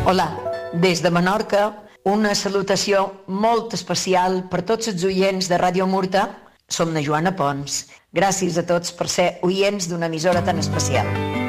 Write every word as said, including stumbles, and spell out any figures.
Hola, des de Menorca, una salutació molt especial per tots els oients de Ràdio Murta. Som na Joana Pons. Gràcies a tots per ser oients d'una emissora tan especial.